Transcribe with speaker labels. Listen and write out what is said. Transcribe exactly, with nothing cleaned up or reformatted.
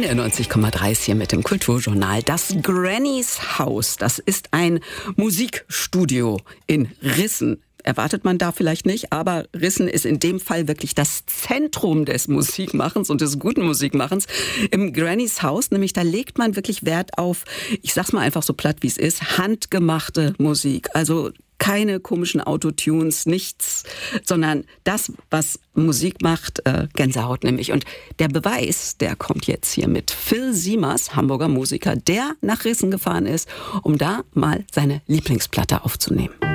Speaker 1: N R neunzig Komma drei ist hier mit dem Kulturjournal. Das Granny's Haus, das ist ein Musikstudio in Rissen. Erwartet man da vielleicht nicht, aber Rissen ist in dem Fall wirklich das Zentrum des Musikmachens und des guten Musikmachens. Im Granny's Haus, nämlich da legt man wirklich Wert auf, ich sag's mal einfach so platt wie es ist, handgemachte Musik. Also keine komischen Autotunes, nichts, sondern das, was Musik macht, äh, Gänsehaut nämlich. Und der Beweis, der kommt jetzt hier mit Phil Siemers, Hamburger Musiker, der nach Rissen gefahren ist, um da mal seine Lieblingsplatte aufzunehmen.